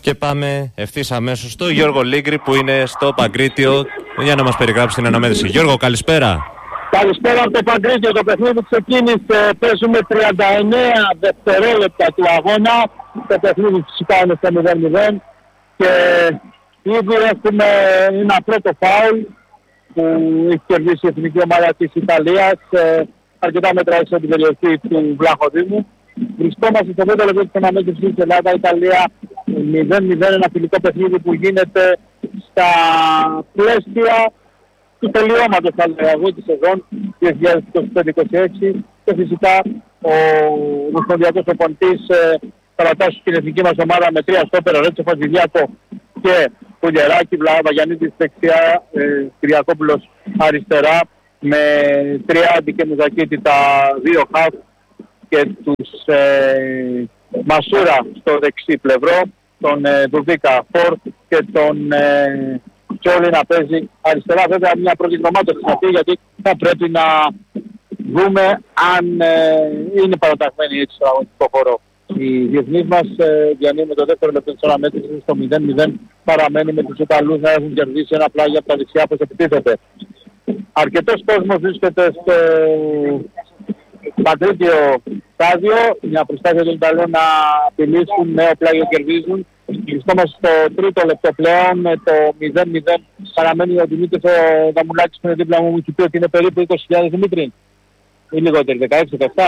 Και πάμε ευθύς αμέσως στο Γιώργο Λίγκρη που είναι στο Παγκρίτιο για να μας περιγράψει την αναμέτρηση. Γιώργο, καλησπέρα. Καλησπέρα από το Παγκρίτιο. Το παιχνίδι ξεκίνησε, παίζουμε 39 δευτερόλεπτα του αγώνα. Το παιχνίδι φυσικά είναι στο 0-0 και ήδη έχουμε ένα πρώτο φάουλ που έχει κερδίσει η εθνική ομάδα της Ιταλίας αρκετά μέτρα έξω από την περιοχή του Βλαχοδήμου. Βρισκόμαστε στο πρώτο λεπτό της αναμέτρησης της Ελλάδα-Ιταλία 0-0, ένα φιλικό παιχνίδι που γίνεται στα πλαίσια του τελειώματος, θα λέγα εγώ, τη σεζόν 2025-26 και φυσικά ο Ομοσπονδιακός προπονητής παρατάσσει την εθνική μας ομάδα με 3 στόπερ, Ρέτσο Φατζηδιάκο και Πουλιεράκη, Βαγιαννίτης δεξιά, Κυριακόπουλος αριστερά, με Τριάντη και Μουζακίτη τα 2 χαφ και τους Μασούρα στο δεξί πλευρό, τον Δουβίκα Φορ και τον Τσόλι να παίζει αριστερά. Βέβαια μια πρώτη γνωμάτωση αυτή, γιατί θα πρέπει να δούμε αν είναι παραταγμένοι έτσι στο αγωνιστικό χώρο. Οι διεθνείς μας διανύουν το δεύτερο λεπτό της αναμέτρησης στο 0-0, παραμένει με τους Ιταλούς να έχουν κερδίσει ένα πλάγιο από τα δεξιά που επιτίθεται. Αρκετός κόσμος βρίσκεται στο Παγκρίτιο στάδιο, μια προσπάθεια των Ιταλών να απειλήσουν, νέο πλάγιο κερδίζουν. Βρισκόμαστε στο τρίτο λεπτό πλέον, με το 0-0 παραμένει ο Δημήτρης ο Δαμουλάκης που είναι δίπλα μου, μου έχει πει ότι είναι περίπου 20.000 Δημήτρη. Ή λιγότεροι, 16-17.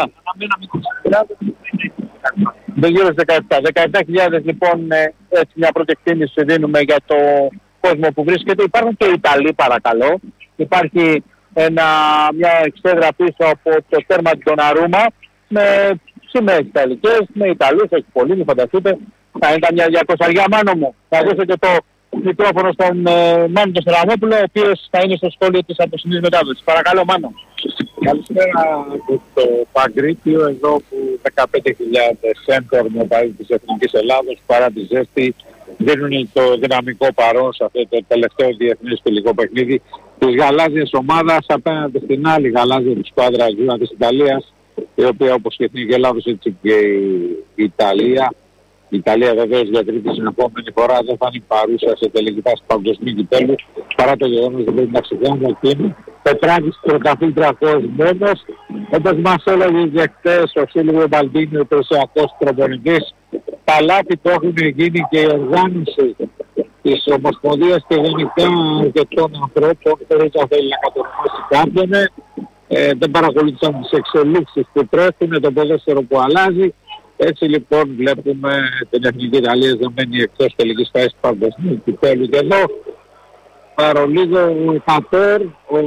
Δεν γύρω στις 17. 17.000 λοιπόν, έτσι μια πρώτη εκτίμηση δίνουμε για το κόσμο που βρίσκεται. Υπάρχουν και Ιταλοί παρακαλώ. Υπάρχει μια εξέδρα πίσω από το τέρμα του Ντοναρούμα με σημαίες ιταλικές, με Ιταλούς, όχι πολύ, μην φανταστείτε. Θα ήταν μια 200 μάνο μου. Θα δώσω και το μικρόφωνο στον Μάνο τον Στερανόπουλο, ο οποίος θα είναι στο σχόλιο της αποσυνής μετάδοσης. Παρακαλώ Μάνο. Καλησπέρα από το Παγκρίτιο, εδώ που 15.000 έντορμο πάλι της Εθνικής Ελλάδος παρά τη ζέστη δίνουν το δυναμικό παρόν σε αυτό το τελευταίο διεθνές φιλικό παιχνίδι της γαλάζιας ομάδας απέναντι στην άλλη γαλάζια της σκουάδρα Γιούνα της Ιταλίας, η οποία όπως και η Εθνική Ελλάδος έτσι και η Ιταλία. Η Ιταλία βεβαίως για τρίτη συνεχόμενη φορά δεν θα είναι παρούσα σε τελική φάση παγκοσμίου κυπέλλου, παρά το γεγονός ότι δεν είναι ξεχνάμε ότι είναι τετράγης πρωταθλήτριακος μόνος. Όπως μας έλεγε και χτες ο Σίλβιο Μπαλντίνι, ο προσεακός προπονητής, τα λάθη που έχουν γίνει και η οργάνωση της Ομοσπονδίας και γενικά αρκετών ανθρώπων, χωρίς να θέλει να κατονομάσει κάποιον, δεν παρακολουθήσαν τις εξελίξεις που τρέχουν, το ποδόσφαιρο που αλλάζει. Έτσι λοιπόν βλέπουμε την Εθνική Ιταλία δεμένη εκτός τελικής φάσης παγκοσμίου κυπέλλου και εδώ παρολίγο ο Πατέρ,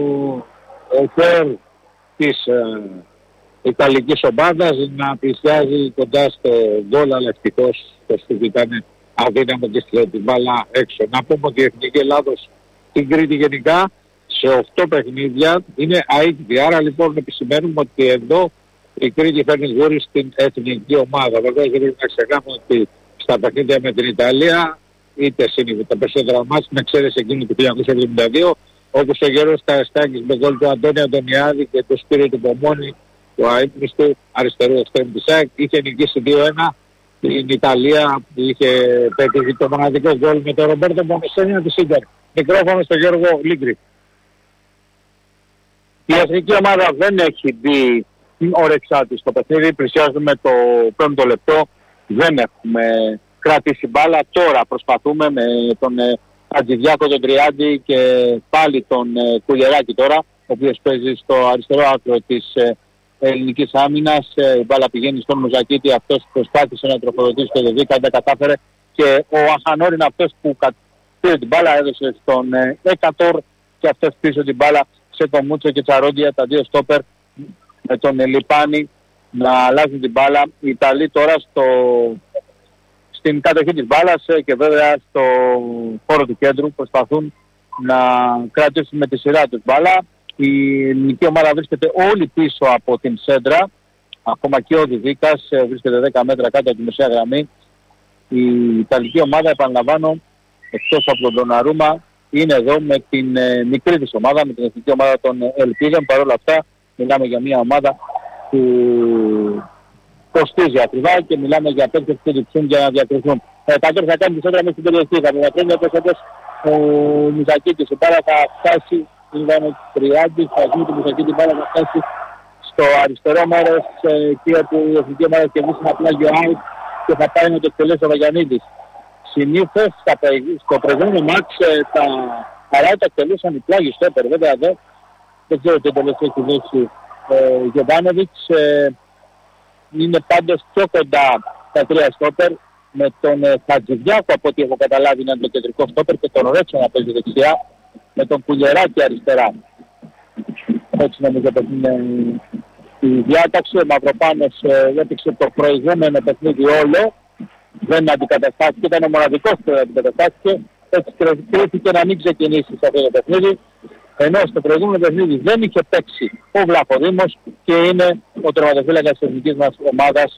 ο Φέρ της Ιταλικής ομάδας να πλησιάζει κοντά στο γκολ, αλλά ευτυχώς το στοιχείο ήταν αδύναμο και στείλε την μπάλα έξω. Να πούμε ότι η Εθνική Ελλάδος στην Κρήτη γενικά σε 8 παιχνίδια είναι αίτητη. Άρα λοιπόν επισημαίνουμε ότι εδώ η Κρήτη φέρνει γούρι στην εθνική ομάδα. Βέβαια δεν πρέπει να ξεχνάμε ότι στα παιχνίδια με την Ιταλία είτε είναι τα περισσότερα μάτς με εξαίρεση εκείνη του 1972, όπως ο Γέρος Ταεστάκης με γκολ του Αντώνη Αντωνιάδη και του Σπύριο του Πομόνη, του αείμνης του αριστερού εξτρέμου της ΑΕΚ, είχε νικήσει 2-1 την Ιταλία που είχε πετύχει το μοναδικό γκολ με τον Ρομπέρτο Μπονεσένια της Ίντερ. Μικρόφωνο στον Γιώργο Λίγκρη. Η εθνική ομάδα δεν έχει μπει την όρεξά της στο παιχνίδι, πλησιάζουμε το 5ο λεπτό, δεν έχουμε κρατήσει μπάλα. Τώρα προσπαθούμε με τον Χατζηδιάκο, τον Τριάντη και πάλι τον Κουλιεράκη τώρα, ο οποίος παίζει στο αριστερό άκρο της ελληνικής άμυνας. Η μπάλα πηγαίνει στον Μουζακίτη, αυτός προσπάθησε να τροφοδοτήσει το Δεδίκα, δεν κατάφερε και ο Αχανόρ είναι αυτός που πήρε την μπάλα, έδωσε στον Εκατόρ και αυτός πίσω την μπάλα σε τον Μούτσο και Τσαρόντια, τα δύο στόπερ με τον Λιπάνη να αλλάζουν την μπάλα. Οι Ιταλοί τώρα στην κατοχή της μπάλας και βέβαια στο χώρο του κέντρου προσπαθούν να κρατήσουν με τη σειρά τους μπάλα. Η ελληνική ομάδα βρίσκεται όλη πίσω από την σέντρα, ακόμα και ο Διδίκας βρίσκεται 10 μέτρα κάτω από τη μεσαία γραμμή. Η Ιταλική ομάδα, επαναλαμβάνω, εκτός από τον Ντοναρούμα, είναι εδώ με την μικρή της ομάδα, με την εθνική ομάδα των Ελπίδων. Παρ' όλα αυτά μιλάμε για μια ομάδα που κοστίζει ακριβά και μιλάμε για παίκτες που διψούν για να διακριθούν. Κατόρθωσε να κάνει τη σέντρα μέσα στην περιοχή. Θα απομακρύνει όπως ο Μουζακίτης. Η μπάλα θα φτάσει, ήταν 30, θα γίνει το Μουζακίτη, η μπάλα θα φτάσει στο αριστερό μέρος, εκεί όπου η εθνική ομάδα κερδίσει ένα πλάγιο out και θα πάει να το εκτελέσει ο Βαγιανίδης. Συνήθως στο προηγούμενο μάτς τα παράτα εκτελούσαν οι πλάγιοι στόπερ. Βέβαια εδώ δεν ξέρω τι εντελώς έχει δώσει Γιωβάνοβιτς. Είναι πάντως πιο κοντά τα τρία στόπερ, με τον Χατζηδιάκο από ό,τι έχω καταλάβει είναι το κεντρικό στόπερ και τον Ρέτσο να παίζει δεξιά, με τον Κουλιεράκη αριστερά. Έτσι νομίζω ότι είναι η διάταξη. Ο Μαυροπάνος έπαιξε το προηγούμενο παιχνίδι όλο, δεν αντικαταστάθηκε, ήταν ο μοναδικός που αντικαταστάθηκε, έτσι κρίθηκε να μην ξεκινήσει σε αυτό το παιχνίδι, ενώ στο προηγούμενο παιχνίδι δεν είχε παίξει ο Βλαχοδήμος και είναι ο τερματοφύλακας της εθνικής μας ομάδας